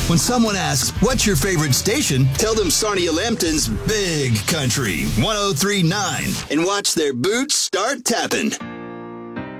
When someone asks, what's your favorite station? Tell them Sarnia Lambton's Big Country 1039 and watch their boots start tapping.